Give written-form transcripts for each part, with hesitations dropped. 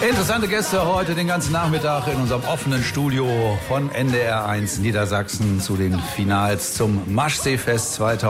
Interessante Gäste heute den ganzen Nachmittag in unserem offenen Studio von NDR1 Niedersachsen zu den Finals zum Maschseefest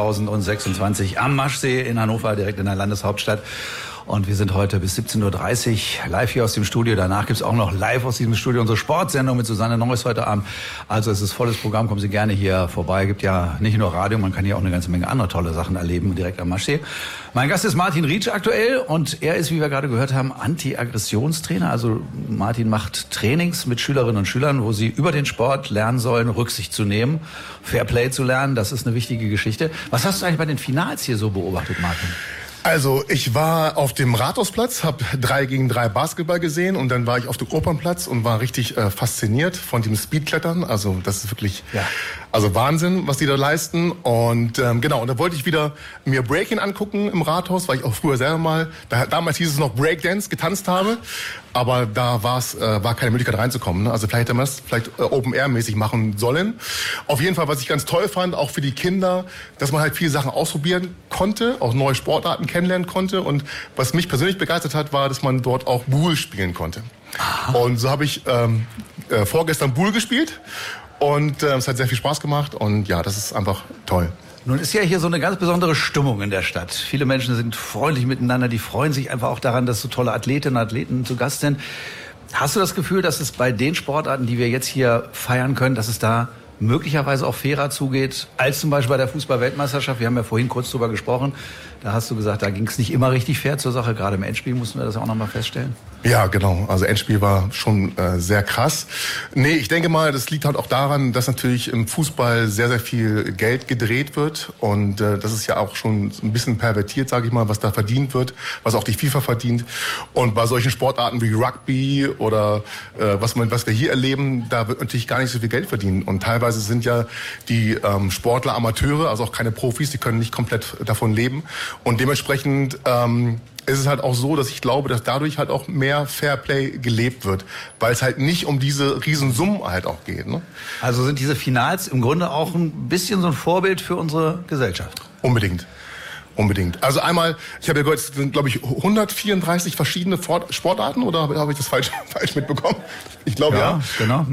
2026 am Maschsee in Hannover, direkt in der Landeshauptstadt. Und wir sind heute bis 17:30 Uhr live hier aus dem Studio. Danach gibt's auch noch live aus diesem Studio unsere Sportsendung mit Susanne Neuss heute Abend. Also es ist volles Programm, kommen Sie gerne hier vorbei. Gibt ja nicht nur Radio, man kann hier auch eine ganze Menge andere tolle Sachen erleben direkt am Maschsee. Mein Gast ist Martin Rietsch aktuell und er ist, wie wir gerade gehört haben, Anti-Aggressionstrainer. Also Martin macht Trainings mit Schülerinnen und Schülern, wo sie über den Sport lernen sollen, Rücksicht zu nehmen, Fairplay zu lernen. Das ist eine wichtige Geschichte. Was hast du eigentlich bei den Finals hier so beobachtet, Martin? Also ich war auf dem Rathausplatz, habe 3 gegen 3 Basketball gesehen und dann war ich auf dem Opernplatz und war richtig fasziniert von dem Speedklettern. Also das ist wirklich also Wahnsinn, was die da leisten. Und genau, und da wollte ich wieder mir Breaking angucken im Rathaus, weil ich auch früher selber mal, damals hieß es noch Breakdance, getanzt habe. Aber da war keine Möglichkeit reinzukommen. Ne? Also vielleicht hätte man es Open-Air-mäßig machen sollen. Auf jeden Fall, was ich ganz toll fand, auch für die Kinder, dass man halt viele Sachen ausprobieren konnte, auch neue Sportarten kennenlernen konnte. Und was mich persönlich begeistert hat, war, dass man dort auch Buhl spielen konnte. Aha. Und so habe ich vorgestern Buhl gespielt. Und es hat sehr viel Spaß gemacht. Und ja, das ist einfach toll. Nun ist ja hier so eine ganz besondere Stimmung in der Stadt. Viele Menschen sind freundlich miteinander, die freuen sich einfach auch daran, dass so tolle Athletinnen und Athleten zu Gast sind. Hast du das Gefühl, dass es bei den Sportarten, die wir jetzt hier feiern können, dass es da möglicherweise auch fairer zugeht, als zum Beispiel bei der Fußball-Weltmeisterschaft? Wir haben ja vorhin kurz drüber gesprochen. Da hast du gesagt, da ging es nicht immer richtig fair zur Sache. Gerade im Endspiel mussten wir das auch nochmal feststellen. Ja, genau. Also Endspiel war schon sehr krass. Nee, ich denke mal, das liegt halt auch daran, dass natürlich im Fußball sehr, sehr viel Geld gedreht wird. Und das ist ja auch schon ein bisschen pervertiert, sage ich mal, was da verdient wird, was auch die FIFA verdient. Und bei solchen Sportarten wie Rugby oder was wir hier erleben, da wird natürlich gar nicht so viel Geld verdient. Und teilweise sind ja die Sportler Amateure, also auch keine Profis, die können nicht komplett davon leben. Und dementsprechend ist es halt auch so, dass ich glaube, dass dadurch halt auch mehr Fairplay gelebt wird, weil es halt nicht um diese Riesensummen halt auch geht. Ne? Also sind diese Finals im Grunde auch ein bisschen so ein Vorbild für unsere Gesellschaft? Unbedingt. Unbedingt. Also einmal, ich habe ja gehört, es sind, glaube ich, 134 verschiedene Sportarten, oder habe ich das falsch mitbekommen? Ich glaube ja. Genau.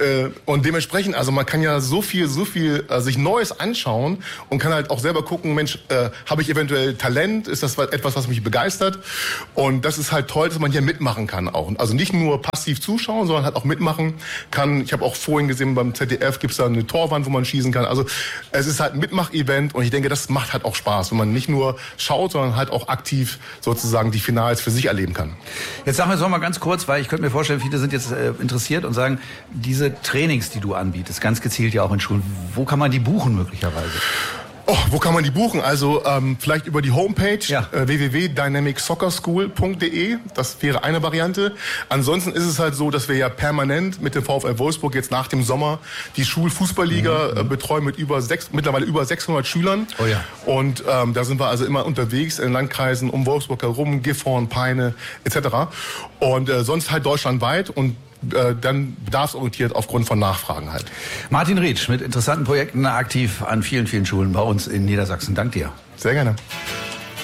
Und dementsprechend, also man kann ja so viel sich Neues anschauen und kann halt auch selber gucken, Mensch, habe ich eventuell Talent? Ist das etwas, was mich begeistert? Und das ist halt toll, dass man hier mitmachen kann auch. Also nicht nur passiv zuschauen, sondern halt auch mitmachen kann. Ich habe auch vorhin gesehen, beim ZDF gibt es da eine Torwand, wo man schießen kann. Also es ist halt ein Mitmach-Event und ich denke, das macht halt auch Spaß, wenn man nicht nur schaut, sondern halt auch aktiv sozusagen die Finals für sich erleben kann. Jetzt sagen wir es noch mal ganz kurz, weil ich könnte mir vorstellen, viele sind jetzt interessiert und sagen, diese Trainings, die du anbietest, ganz gezielt ja auch in Schulen, wo kann man die buchen möglicherweise? Oh, wo kann man die buchen? Also vielleicht über die Homepage www.dynamicsoccerschool.de. Das wäre eine Variante. Ansonsten ist es halt so, dass wir ja permanent mit dem VfL Wolfsburg jetzt nach dem Sommer die Schulfußballliga betreuen mit mittlerweile über 600 Schülern. Oh ja. Und da sind wir also immer unterwegs in Landkreisen um Wolfsburg herum, Gifhorn, Peine etc. Und sonst halt deutschlandweit und dann bedarfsorientiert aufgrund von Nachfragen halt. Martin Rietsch mit interessanten Projekten aktiv an vielen, vielen Schulen bei uns in Niedersachsen. Dank dir. Sehr gerne.